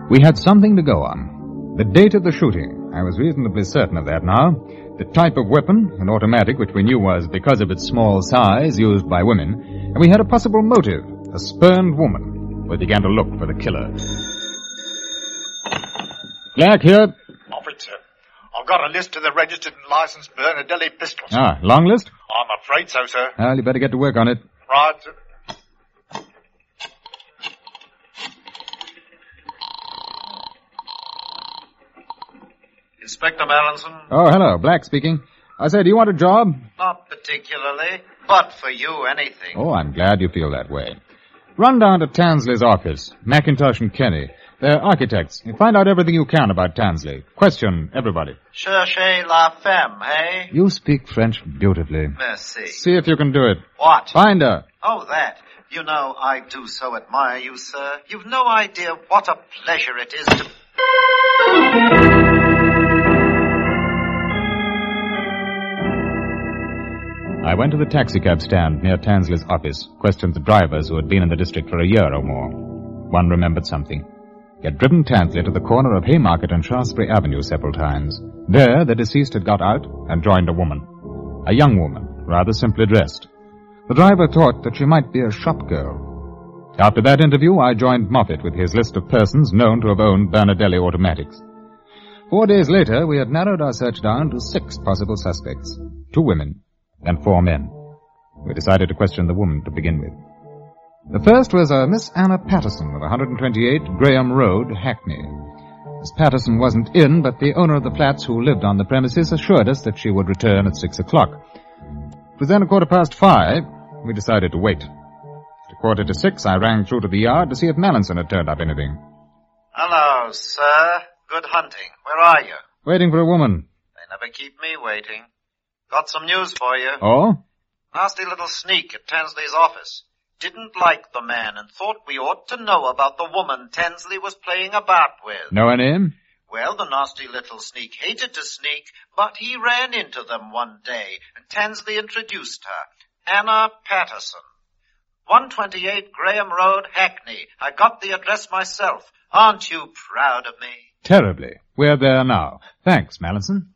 We had something to go on. The date of the shooting. I was reasonably certain of that now. The type of weapon, an automatic, which we knew was, because of its small size, used by women. And we had a possible motive, a spurned woman. We began to look for the killer. Black here. Officer, I've got a list of the registered and licensed Bernadelli pistols. Ah, long list? I'm afraid so, sir. Well, you better get to work on it. Right, sir. Inspector Mallinson? Oh, hello. Black speaking. I say, do you want a job? Not particularly, but for you, anything. Oh, I'm glad you feel that way. Run down to Tansley's office, McIntosh and Kenny. They're architects. You find out everything you can about Tansley. Question everybody. Cherchez la femme, eh? You speak French beautifully. Merci. See if you can do it. What? Find her. Oh, that. You know, I do so admire you, sir. You've no idea what a pleasure it is to... I went to the taxicab stand near Tansley's office, questioned the drivers who had been in the district for a year or more. One remembered something. He had driven Tansley to the corner of Haymarket and Shaftesbury Avenue several times. There, the deceased had got out and joined a woman. A young woman, rather simply dressed. The driver thought that she might be a shop girl. After that interview, I joined Moffat with his list of persons known to have owned Bernadelli automatics. 4 days later, we had narrowed our search down to 6 possible suspects. 2 women and 4 men. We decided to question the woman to begin with. The first was Miss Anna Patterson of 128 Graham Road, Hackney. Miss Patterson wasn't in, but the owner of the flats who lived on the premises assured us that she would return at 6 o'clock. It was then 5:15. We decided to wait. At 5:45, I rang through to the yard to see if Mallinson had turned up anything. Hello, sir. Good hunting. Where are you? Waiting for a woman. They never keep me waiting. Got some news for you. Oh? Nasty little sneak at Tansley's office. Didn't like the man and thought we ought to know about the woman Tansley was playing about with. Know her name? Well, the nasty little sneak hated to sneak, but he ran into them one day, and Tansley introduced her. Anna Patterson. 128 Graham Road, Hackney. I got the address myself. Aren't you proud of me? Terribly. We're there now. Thanks, Mallinson.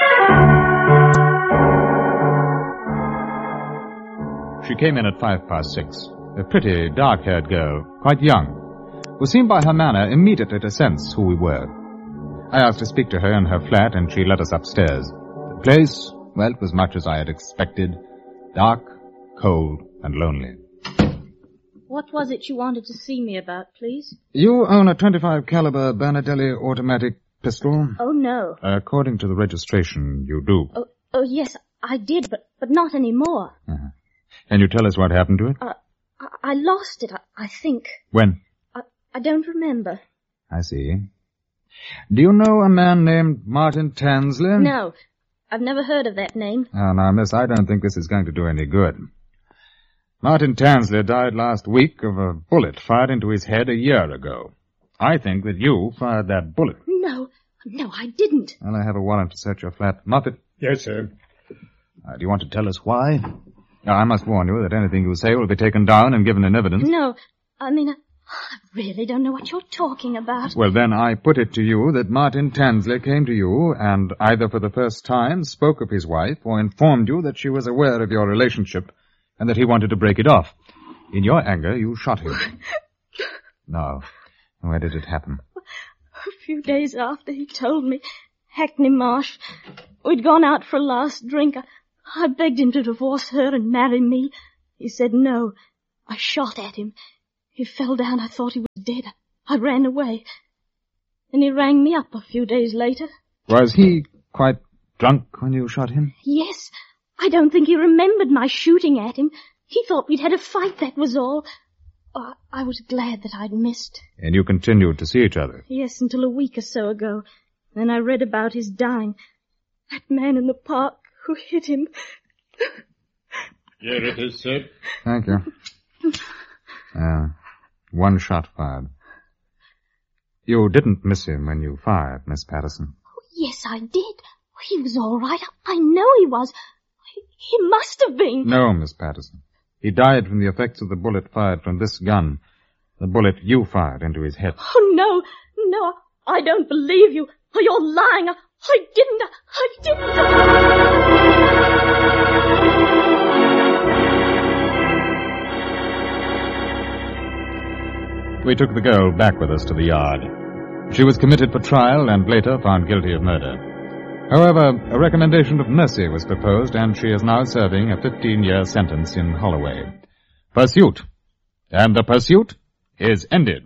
She came in at 6:05. A pretty, dark-haired girl, quite young, who seemed by her manner immediately to sense who we were. I asked to speak to her in her flat, and she led us upstairs. The place, well, it was much as I had expected. Dark, cold, and lonely. What was it you wanted to see me about, please? You own a .25 caliber Bernadelli automatic pistol? Oh, no. According to the registration, you do. Oh, yes, I did, but not anymore. Uh-huh. Can you tell us what happened to it? I lost it, I think. When? I don't remember. I see. Do you know a man named Martin Tansley? No, I've never heard of that name. Oh, now, miss, I don't think this is going to do any good. Martin Tansley died last week of a bullet fired into his head a year ago. I think that you fired that bullet. No, I didn't. Well, I have a warrant to search your flat. Moffat? Yes, sir. Do you want to tell us why? Now, I must warn you that anything you say will be taken down and given in evidence. No, I really don't know what you're talking about. Well, then I put it to you that Martin Tansley came to you and either for the first time spoke of his wife or informed you that she was aware of your relationship and that he wanted to break it off. In your anger, you shot him. No. Where did it happen? A few days after he told me, Hackney Marsh, we'd gone out for a last drink. I begged him to divorce her and marry me. He said no. I shot at him. He fell down. I thought he was dead. I ran away. And he rang me up a few days later. Was he quite drunk when you shot him? Yes. I don't think he remembered my shooting at him. He thought we'd had a fight, that was all. I was glad that I'd missed. And you continued to see each other? Yes, until a week or so ago. Then I read about his dying. That man in the park who hit him. Here it is, sir. Thank you. 1 shot fired. You didn't miss him when you fired, Miss Patterson. Oh, yes, I did. He was all right. I know he was. He must have been. No, Miss Patterson. He died from the effects of the bullet fired from this gun. The bullet you fired into his head. Oh, no. No, I don't believe you. You're lying. I didn't. We took the girl back with us to the yard. She was committed for trial and later found guilty of murder. However, a recommendation of mercy was proposed, and she is now serving a 15-year sentence in Holloway. Pursuit. And the pursuit is ended.